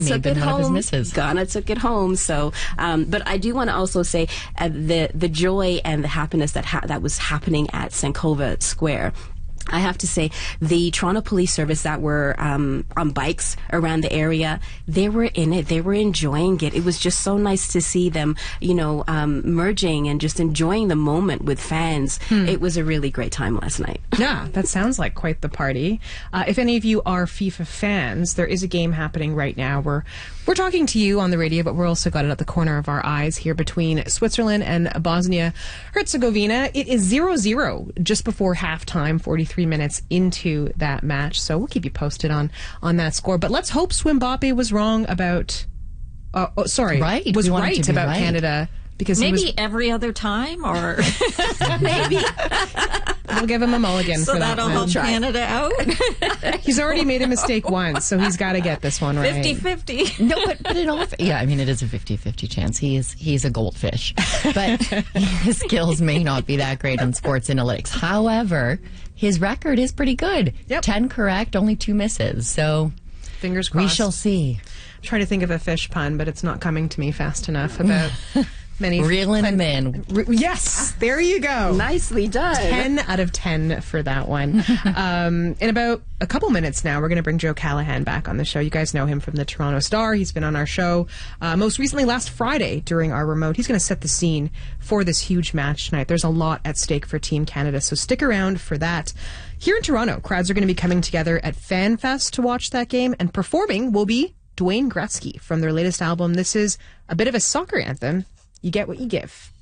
took it home. Ghana took it home. So, but I do want to also say the joy and the happiness that was happening at Sankova Square. I have to say, the Toronto Police Service that were on bikes around the area, they were in it. They were enjoying it. It was just so nice to see them, merging and just enjoying the moment with fans. It was a really great time last night. Yeah, that sounds like quite the party. If any of you are FIFA fans, there is a game happening right now. We're talking to you on the radio, but we're also got it at the corner of our eyes here between Switzerland and Bosnia-Herzegovina. It is 0-0 just before halftime, 43 minutes into that match. So we'll keep you posted on that score. But let's hope Swimbappe was wrong about... was right about Canada. Because maybe every other time, or maybe we'll give him a mulligan so for that. That'll help Canada out. He's already made a mistake once, so he's got to get this one right. 50-50. No, but it all, I mean, it is a 50-50 chance. He's a goldfish, but his skills may not be that great in sports analytics. However, his record is pretty good. 10 correct, only 2 misses. So fingers crossed. We shall see. I'm trying to think of a fish pun, but it's not coming to me fast enough about... Reeling them in. Yes, there you go. Nicely done. 10 out of 10 for that one. In about a couple minutes now, we're going to bring Joe Callahan back on the show. You guys know him from the Toronto Star. He's been on our show most recently last Friday during our remote. He's going to set the scene for this huge match tonight. There's a lot at stake for Team Canada, so stick around for that. Here in Toronto, crowds are going to be coming together at FanFest to watch that game, and performing will be Dwayne Gretzky from their latest album. This is a bit of a soccer anthem. You get what you give.